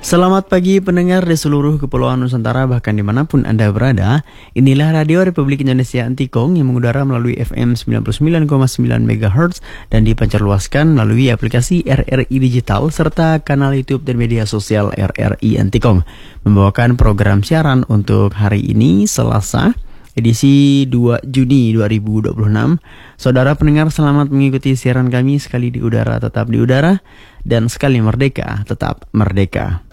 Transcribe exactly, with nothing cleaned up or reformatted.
Selamat pagi pendengar di seluruh kepulauan Nusantara bahkan dimanapun Anda berada. Inilah Radio Republik Indonesia Antikong yang mengudara melalui F M sembilan puluh sembilan koma sembilan megahertz dan dipancarluaskan melalui aplikasi R R I Digital serta kanal YouTube dan media sosial R R I Antikong. Membawakan program siaran untuk hari ini Selasa edisi dua Juni dua ribu dua puluh enam. Saudara pendengar, selamat mengikuti siaran kami. Sekali di udara tetap di udara dan sekali merdeka tetap merdeka.